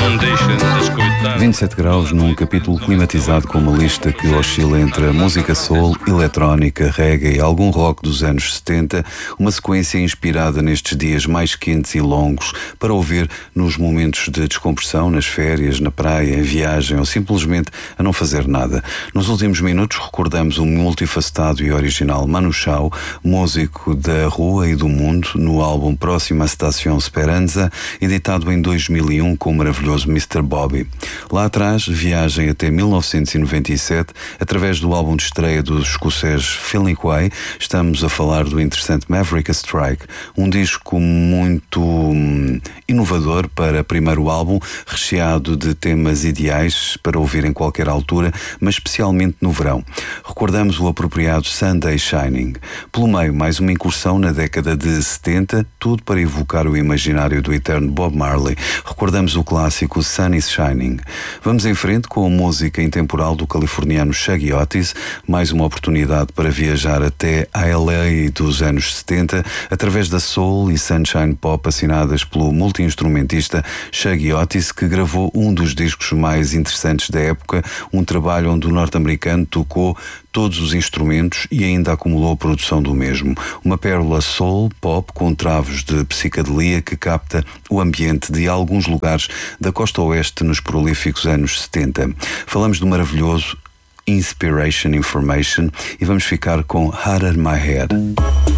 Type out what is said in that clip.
27 graus num capítulo climatizado com uma lista que oscila entre a música soul, eletrónica, reggae e algum rock dos anos 70, uma sequência inspirada nestes dias mais quentes e longos para ouvir nos momentos de descompressão, nas férias, na praia, em viagem ou simplesmente a não fazer nada. Nos últimos minutos recordamos o multifacetado e original Manu Chao, músico da rua e do mundo, no álbum Próxima Station Speranza, editado em 2001 com o maravilhoso Mr. Bobby. Lá atrás, viagem até 1997, através do álbum de estreia dos escoceses Feeling Way, estamos a falar do interessante Maverick Strike, um disco muito inovador para primeiro álbum, recheado de temas ideais para ouvir em qualquer altura, mas especialmente no verão. Recordamos o apropriado Sunday Shining. Pelo meio, mais uma incursão na década de 70, tudo para evocar o imaginário do eterno Bob Marley. Recordamos o clássico Sun is Shining. Vamos em frente com a música intemporal do californiano Shaggy Otis, mais uma oportunidade para viajar até a LA dos anos 70, através da soul e sunshine pop assinadas pelo multi-instrumentista Shaggy Otis, que gravou um dos discos mais interessantes da época, um trabalho onde o norte-americano tocou todos os instrumentos e ainda acumulou a produção do mesmo. Uma pérola soul pop com travos de psicadelia que capta o ambiente de alguns lugares da costa oeste nos prolíficos anos 70. Falamos do maravilhoso Inspiration Information e vamos ficar com Harder My Head.